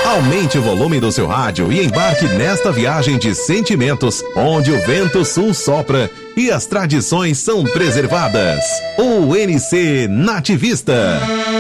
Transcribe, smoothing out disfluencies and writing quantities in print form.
Aumente o volume do seu rádio e embarque nesta viagem de sentimentos, onde o vento sul sopra e as tradições são preservadas. UNC Nativista.